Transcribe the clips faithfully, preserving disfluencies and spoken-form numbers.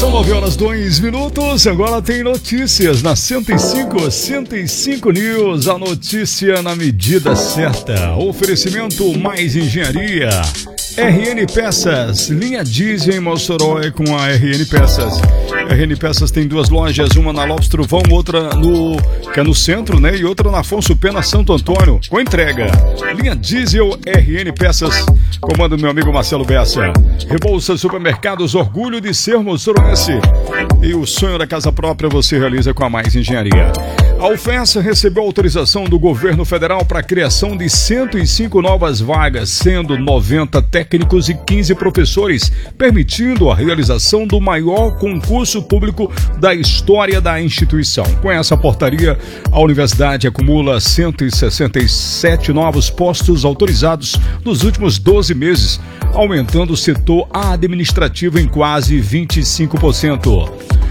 São nove horas, dois minutos. Agora tem notícias na cento e cinco, cento e cinco News. A notícia na medida certa. Oferecimento Mais Engenharia. R N Peças, linha diesel em Mossoró é com a R N Peças. R N Peças tem duas lojas, uma na Lopes Truvão, outra no, que é no centro, né? E outra na Afonso Pena, Santo Antônio, com entrega. Linha diesel R N Peças, comando meu amigo Marcelo Bessa. Rebouças Supermercados, orgulho de ser moçoroense. E o sonho da casa própria você realiza com a Mais Engenharia. A UFES recebeu autorização do governo federal para a criação de cento e cinco novas vagas, sendo noventa técnicos e quinze professores, permitindo a realização do maior concurso público da história da instituição. Com essa portaria, a universidade acumula cento e sessenta e sete novos postos autorizados nos últimos doze meses, aumentando o setor administrativo em quase vinte e cinco por cento.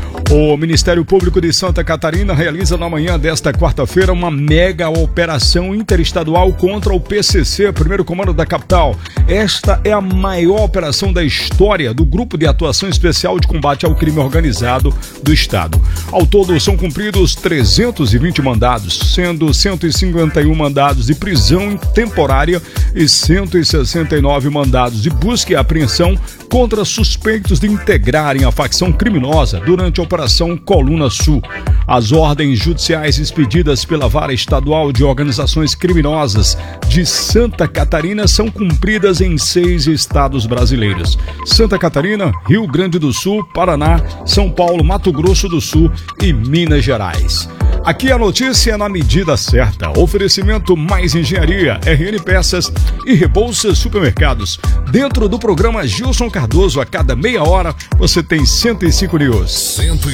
O Ministério Público de Santa Catarina realiza na manhã desta quarta-feira uma mega operação interestadual contra o P C C, primeiro comando da capital. Esta é a maior operação da história do Grupo de Atuação Especial de Combate ao Crime Organizado do Estado. Ao todo, são cumpridos trezentos e vinte mandados, sendo cento e cinquenta e um mandados de prisão temporária e cento e sessenta e nove mandados de busca e apreensão contra suspeitos de integrarem a facção criminosa durante a Operação Coluna Sul. As ordens judiciais expedidas pela Vara Estadual de Organizações Criminosas de Santa Catarina são cumpridas em seis estados brasileiros: Santa Catarina, Rio Grande do Sul, Paraná, São Paulo, Mato Grosso do Sul e Minas Gerais. Aqui a notícia na medida certa. Oferecimento Mais Engenharia, R N Peças e Rebouças Supermercados. Dentro do programa Gilson Cardoso, a cada meia hora, você tem cento e cinco News.